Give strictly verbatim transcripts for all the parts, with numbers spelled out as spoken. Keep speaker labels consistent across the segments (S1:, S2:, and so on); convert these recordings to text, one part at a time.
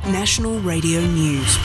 S1: National Radio News.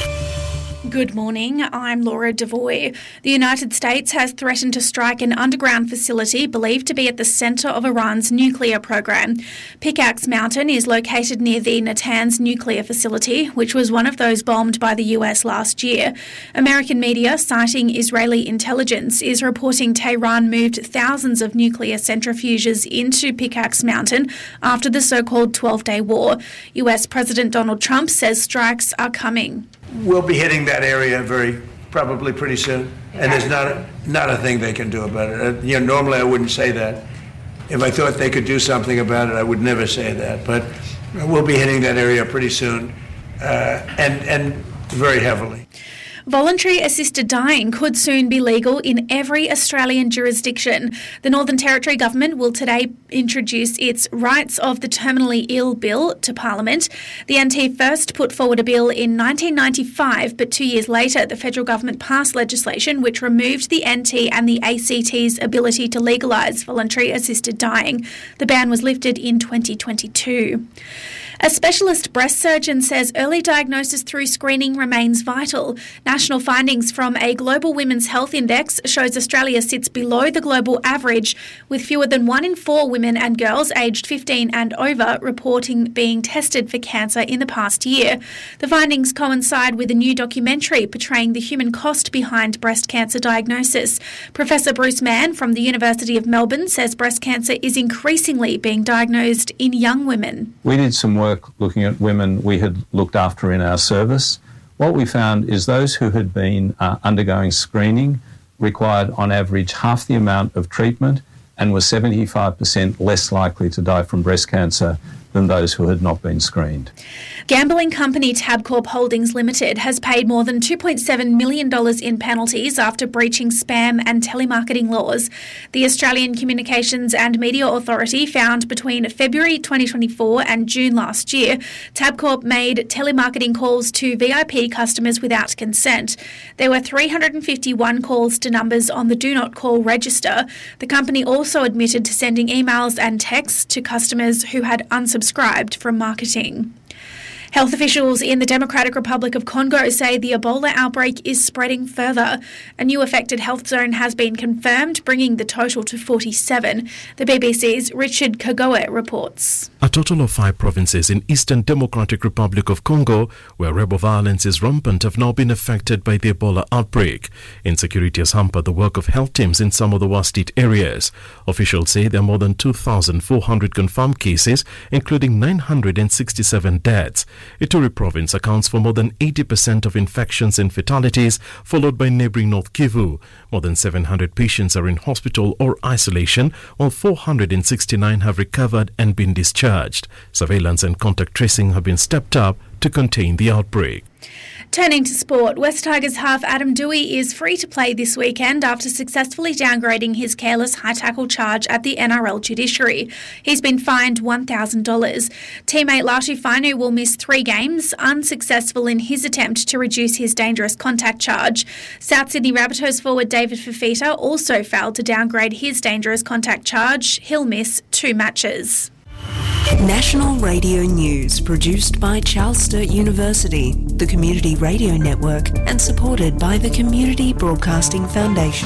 S2: Good morning, I'm Laura Devoy. The United States has threatened to strike an underground facility believed to be at the centre of Iran's nuclear program. Pickaxe Mountain is located near the Natanz nuclear facility, which was one of those bombed by the U S last year. American media, citing Israeli intelligence, is reporting Tehran moved thousands of nuclear centrifuges into Pickaxe Mountain after the so-called twelve-day war. U S President Donald Trump says strikes are coming.
S3: We'll be hitting that area very probably pretty soon, and there's not a, not a thing they can do about it. Uh, you know, normally I wouldn't say that. If I thought they could do something about it, I would never say that. But we'll be hitting that area pretty soon, uh, and and very heavily.
S2: Voluntary assisted dying could soon be legal in every Australian jurisdiction. The Northern Territory Government will today introduce its Rights of the Terminally Ill Bill to Parliament. The N T first put forward a bill in nineteen ninety-five, but two years later the federal government passed legislation which removed the N T and the A C T's ability to legalise voluntary assisted dying. The ban was lifted in twenty twenty-two. A specialist breast surgeon says early diagnosis through screening remains vital. National findings from a Global Women's Health Index shows Australia sits below the global average, with fewer than one in four women and girls aged fifteen and over reporting being tested for cancer in the past year. The findings coincide with a new documentary portraying the human cost behind breast cancer diagnosis. Professor Bruce Mann from the University of Melbourne says breast cancer is increasingly being diagnosed in young women.
S4: We did some work looking at women we had looked after in our service. What we found is those who had been uh, undergoing screening required on average half the amount of treatment and were seventy-five percent less likely to die from breast cancer than those who had not been screened.
S2: Gambling company Tabcorp Holdings Limited has paid more than two point seven million dollars in penalties after breaching spam and telemarketing laws. The Australian Communications and Media Authority found between February twenty twenty-four and June last year, Tabcorp made telemarketing calls to V I P customers without consent. There were three hundred fifty-one calls to numbers on the Do Not Call register. The company also admitted to sending emails and texts to customers who had unsubscribed from marketing. Health officials in the Democratic Republic of Congo say the Ebola outbreak is spreading further. A new affected health zone has been confirmed, bringing the total to forty-seven. The B B C's Richard Kagoe reports.
S5: A total of five provinces in Eastern Democratic Republic of Congo, where rebel violence is rampant, have now been affected by the Ebola outbreak. Insecurity has hampered the work of health teams in some of the worst-hit areas. Officials say there are more than two thousand four hundred confirmed cases, including nine hundred sixty-seven deaths. Ituri province accounts for more than eighty percent of infections and fatalities, followed by neighbouring North Kivu. More than seven hundred patients are in hospital or isolation, while four hundred sixty-nine have recovered and been discharged. Surveillance and contact tracing have been stepped up to contain the outbreak.
S2: Turning to sport, West Tigers half Adam Doueihi is free to play this weekend after successfully downgrading his careless high tackle charge at the N R L judiciary. He's been fined one thousand dollars. Teammate Latu Fainu will miss three games, unsuccessful in his attempt to reduce his dangerous contact charge. South Sydney Rabbitohs forward David Fifita also failed to downgrade his dangerous contact charge. He'll miss two matches.
S1: National Radio News, produced by Charles Sturt University, the Community Radio Network, and supported by the Community Broadcasting Foundation.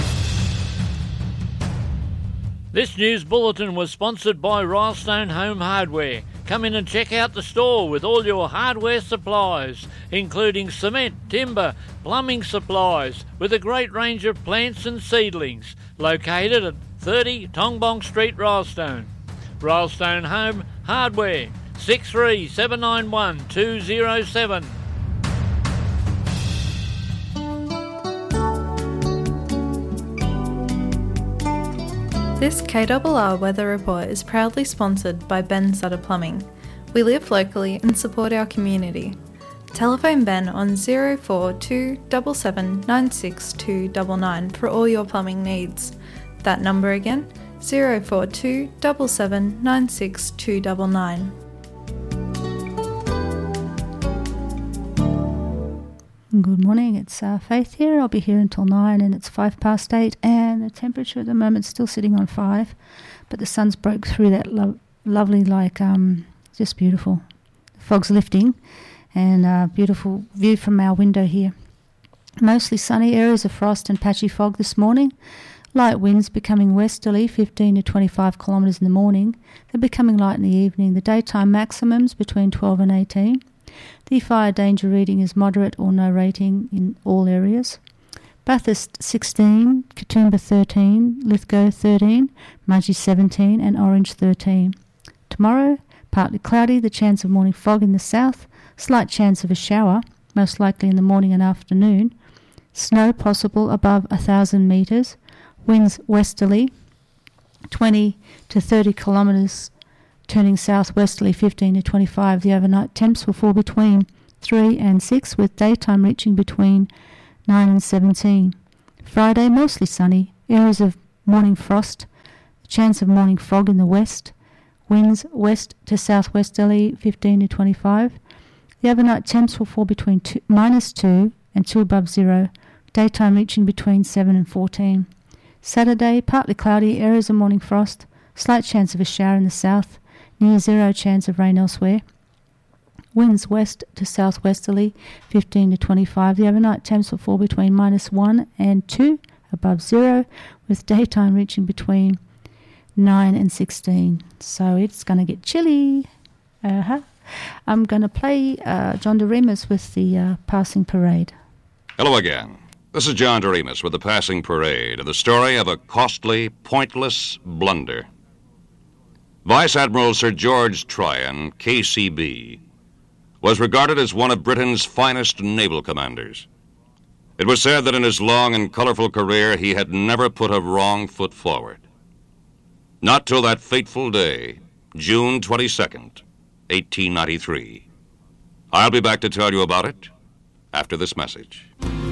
S6: This news bulletin was sponsored by Rylestone Home Hardware. Come in and check out the store with all your hardware supplies, including cement, timber, plumbing supplies, with a great range of plants and seedlings. Located at thirty Tongbong Street, Rylestone. Rylestone Home Hardware, six three seven nine one two zero seven.
S7: This K R R weather report is proudly sponsored by Ben Sutter Plumbing. We live locally and support our community. Telephone Ben on zero four two seven seven nine six two nine nine for all your plumbing needs. That number again, zero four two seven seven nine six two nine nine.
S8: Good morning, it's uh, Faith here. I'll be here until nine and it's five past eight and the temperature at the moment is still sitting on five, but the sun's broke through that lo- lovely, like, um, just beautiful. The fog's lifting and a beautiful view from our window here. Mostly sunny, areas of frost and patchy fog this morning. Light winds becoming westerly, fifteen to twenty-five kilometres in the morning. They're becoming light in the evening. The daytime maximums between twelve and eighteen. The fire danger reading is moderate or no rating in all areas. Bathurst sixteen, Katoomba thirteen, Lithgow thirteen, Mudgee seventeen and Orange thirteen. Tomorrow, partly cloudy, the chance of morning fog in the south, slight chance of a shower, most likely in the morning and afternoon. Snow possible above one thousand metres. Winds westerly, twenty to thirty kilometres, turning southwesterly, fifteen to twenty-five. The overnight temps will fall between three and six, with daytime reaching between nine and seventeen. Friday, mostly sunny, areas of morning frost, chance of morning fog in the west. Winds west to southwesterly, fifteen to twenty-five. The overnight temps will fall between two, minus two and two above zero, daytime reaching between seven and fourteen. Saturday, partly cloudy, areas of morning frost, slight chance of a shower in the south, near zero chance of rain elsewhere. Winds west to southwesterly, fifteen to twenty-five. The overnight temps will fall between minus one and two, above zero, with daytime reaching between nine and sixteen. So it's going to get chilly. Uh-huh. I'm going to play uh, John Doremus with the uh, Passing Parade.
S9: Hello again. This is John Doremus with the Passing Parade, and the story of a costly, pointless blunder. Vice Admiral Sir George Tryon, K C B, was regarded as one of Britain's finest naval commanders. It was said that in his long and colorful career he had never put a wrong foot forward. Not till that fateful day, June twenty-second, eighteen ninety-three. I'll be back to tell you about it after this message.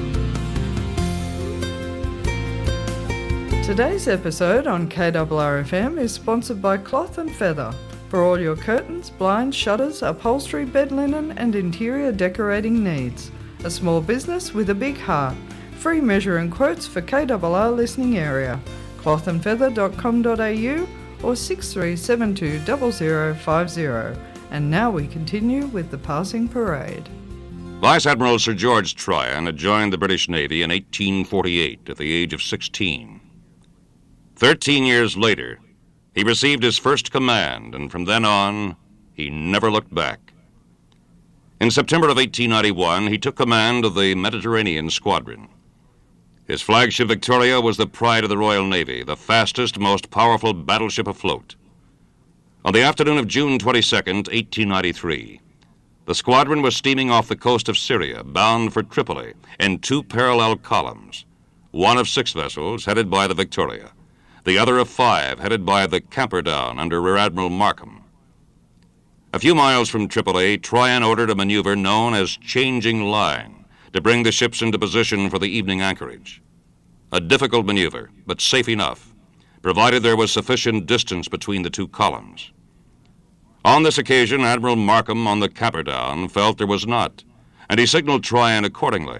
S10: Today's episode on K R R F M is sponsored by Cloth and Feather for all your curtains, blinds, shutters, upholstery, bed linen and interior decorating needs. A small business with a big heart. Free measure and quotes for K R R listening area. cloth and feather dot com dot a u or six three seven two zero zero five zero. And now we continue with the Passing Parade.
S9: Vice Admiral Sir George Tryon had joined the British Navy in eighteen forty-eight at the age of sixteen. Thirteen years later, he received his first command, and from then on, he never looked back. In September of eighteen ninety-one, he took command of the Mediterranean Squadron. His flagship Victoria was the pride of the Royal Navy, the fastest, most powerful battleship afloat. On the afternoon of June twenty-second, eighteen ninety-three, the squadron was steaming off the coast of Syria, bound for Tripoli, in two parallel columns, one of six vessels headed by the Victoria, the other of five headed by the Camperdown under Rear Admiral Markham. A few miles from Tripoli, Tryon ordered a maneuver known as changing line to bring the ships into position for the evening anchorage. A difficult maneuver, but safe enough, provided there was sufficient distance between the two columns. On this occasion, Admiral Markham on the Camperdown felt there was not, and he signaled Tryon accordingly.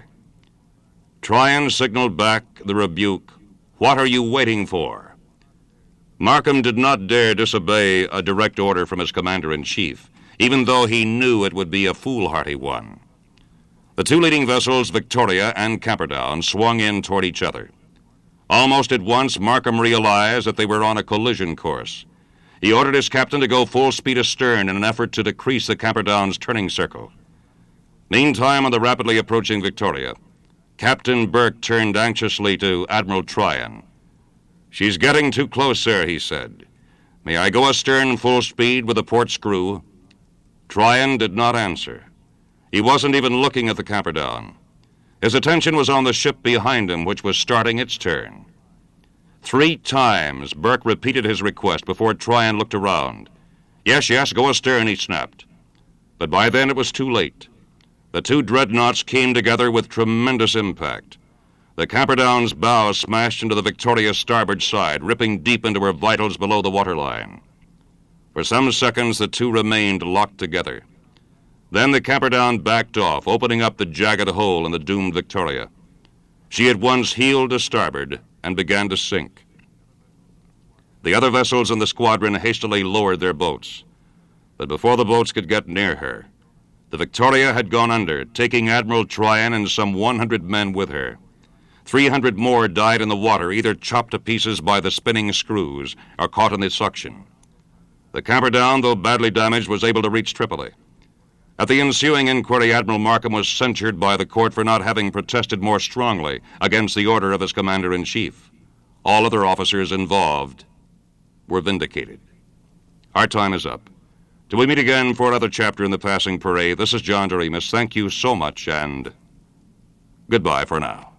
S9: Tryon signaled back the rebuke, "What are you waiting for?" Markham did not dare disobey a direct order from his commander-in-chief, even though he knew it would be a foolhardy one. The two leading vessels, Victoria and Camperdown, swung in toward each other. Almost at once, Markham realized that they were on a collision course. He ordered his captain to go full speed astern in an effort to decrease the Camperdown's turning circle. Meantime, on the rapidly approaching Victoria, Captain Burke turned anxiously to Admiral Tryon. "She's getting too close, sir," he said. "May I go astern full speed with the port screw?" Tryon did not answer. He wasn't even looking at the Camperdown. His attention was on the ship behind him, which was starting its turn. Three times Burke repeated his request before Tryon looked around. "Yes, yes, go astern," he snapped. But by then it was too late. The two dreadnoughts came together with tremendous impact. The Camperdown's bow smashed into the Victoria's starboard side, ripping deep into her vitals below the waterline. For some seconds, the two remained locked together. Then the Camperdown backed off, opening up the jagged hole in the doomed Victoria. She at once heeled to starboard and began to sink. The other vessels in the squadron hastily lowered their boats. But before the boats could get near her, The Victoria had gone under, taking Admiral Tryon and some one hundred men with her. three hundred more died in the water, either chopped to pieces by the spinning screws or caught in the suction. The Camperdown, though badly damaged, was able to reach Tripoli. At the ensuing inquiry, Admiral Markham was censured by the court for not having protested more strongly against the order of his commander-in-chief. All other officers involved were vindicated. Our time is up. Till we meet again for another chapter in the Passing Parade, this is John Doremus. Thank you so much, and goodbye for now.